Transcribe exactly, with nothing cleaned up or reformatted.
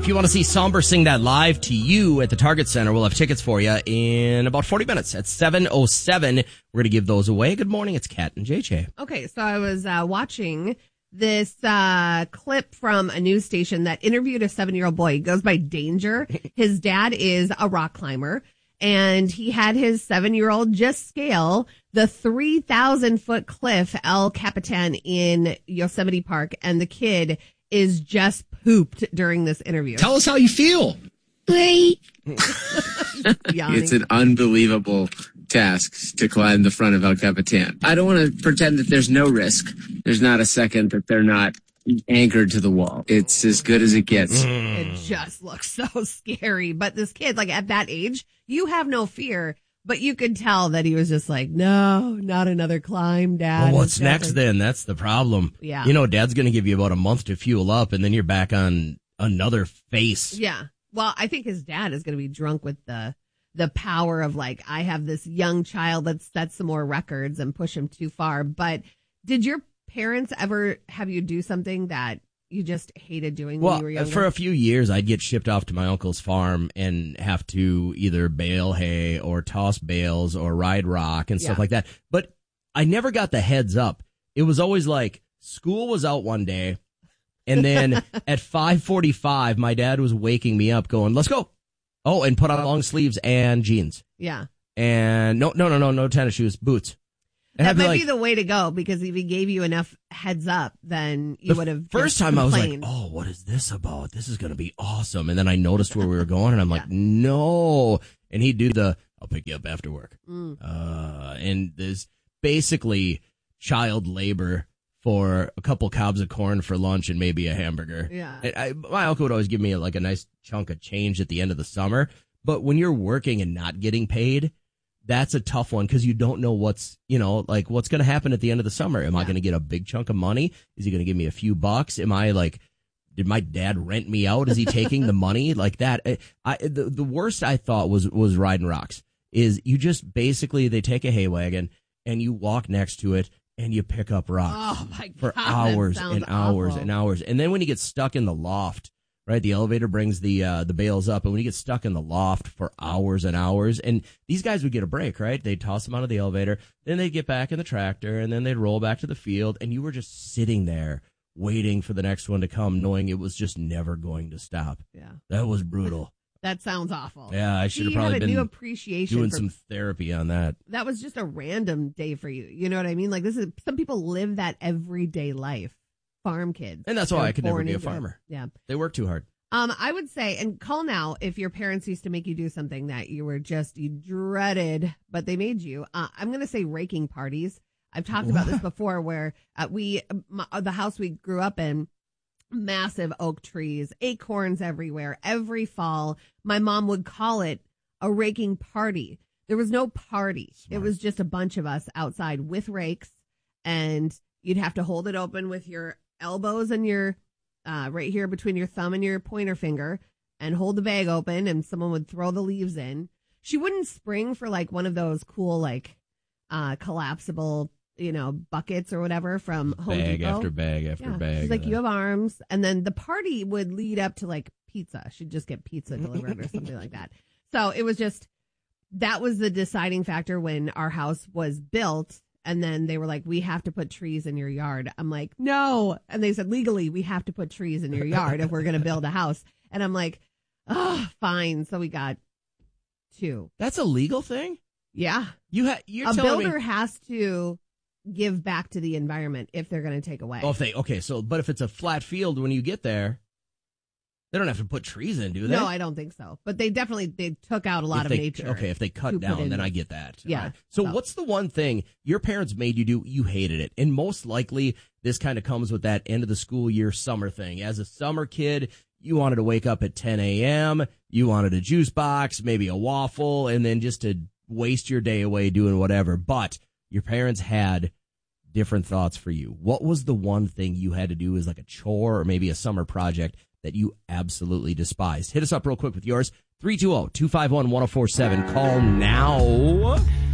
If you want to see Somber sing that live to you at the Target Center, we'll have tickets for you in about forty minutes at seven oh seven. We're going to give those away. Good morning. It's Kat and J J. Okay, so I was uh, watching this uh, clip from a news station that interviewed a seven-year-old boy. He goes by Danger. His dad is a rock climber, and he had his seven-year-old just scale the three thousand foot cliff El Capitan in Yosemite Park, and the kid is just pooped during this interview. Tell us how you feel. Great. It's an unbelievable task to climb the front of El Capitan. I don't want to pretend that there's no risk. There's not a second that they're not anchored to the wall. It's as good as it gets. It just looks so scary. But this kid, like at that age, you have no fear. But you could tell that he was just like, no, not another climb, Dad. Well, what's next then? That's the problem. Yeah. You know, Dad's going to give you about a month to fuel up, and then you're back on another face. Yeah. Well, I think his dad is going to be drunk with the the power of like, I have this young child, let's set some more records and push him too far. But did your parents ever have you do something that you just hated doing well, when you were younger? For a few years, I'd get shipped off to my uncle's farm and have to either bale hay or toss bales or ride rock and stuff Yeah. like that. But I never got the heads up. It was always like school was out one day, and then at five forty-five, my dad was waking me up going, let's go. Oh, and put on long sleeves and jeans. Yeah. And no, no, no, no, no tennis shoes, boots. And That I'd be might like, be the way to go, because if he gave you enough heads up, then you the would have first just time complained. I was like, oh, what is this about? This is going to be awesome. And then I noticed where we were going, and I'm like, no. And he'd do the, I'll pick you up after work. Mm. Uh, and there's basically child labor for a couple cobs of corn for lunch and maybe a hamburger. Yeah. And I, my uncle would always give me like a nice chunk of change at the end of the summer. But when you're working and not getting paid, that's a tough one, because you don't know what's, you know, like what's going to happen at the end of the summer. Am Yeah. I going to get a big chunk of money? Is he going to give me a few bucks? Am I like, did my dad rent me out? Is he taking the money like that? I, I the, the worst I thought was, was riding rocks. Is you just basically, they take a hay wagon and you walk next to it and you pick up rocks Oh, my God. for that hours sounds and hours awful. and hours. And then when you get stuck in the loft, right, the elevator brings the uh, the bales up, and when you get stuck in the loft for hours and hours, and these guys would get a break, right? They'd toss them out of the elevator, then they'd get back in the tractor, and then they'd roll back to the field, and you were just sitting there waiting for the next one to come, knowing it was just never going to stop. Yeah. That was brutal. That sounds awful. Yeah, I See, should have you probably have a been new appreciation doing for, some therapy on that. That was just a random day for you. You know what I mean? Like, this is, some people live that everyday life. Farm kids. And that's why They're I could never born be a into it. farmer. Yeah. They work too hard. Um, I would say, and call now if your parents used to make you do something that you were just, you dreaded, but they made you. Uh, I'm going to say raking parties. I've talked about this before, where uh, we, my, the house we grew up in, massive oak trees, acorns everywhere. Every fall, my mom would call it a raking party. There was no party. Smart. It was just a bunch of us outside with rakes, and you'd have to hold it open with your elbows and your, uh, right here between your thumb and your pointer finger, and hold the bag open, and someone would throw the leaves in. She wouldn't spring for like one of those cool, like, uh, collapsible, you know, buckets or whatever from Home Bag Depot. after bag after Yeah. bag. She's like, of you that. have arms. And then the party would lead up to like pizza. She'd just get pizza delivered or something like that. So it was just, that was the deciding factor when our house was built. And then they were like, we have to put trees in your yard. I'm like, no. And they said, legally, we have to put trees in your yard if we're going to build a house. And I'm like, oh, fine. So we got two. That's a legal thing? Yeah. You ha- you're A telling builder me. has to give back to the environment if they're going to take away. Oh, if they okay, so but if it's a flat field when you get there, they don't have to put trees in, do they? No, I don't think so. But they definitely they took out a lot If of they- nature. Okay, if they to cut put down, in then the- I get that. Yeah, All right. So, so- what's the one thing your parents made you do? You hated it, and most likely this kind of comes with that end of the school year summer thing. As a summer kid, you wanted to wake up at ten a.m. You wanted a juice box, maybe a waffle, and then just to waste your day away doing whatever. But your parents had different thoughts for you. What was the one thing you had to do as like a chore or maybe a summer project that you absolutely despised? Hit us up real quick with yours. three two zero, two five one, one zero four seven. Call now.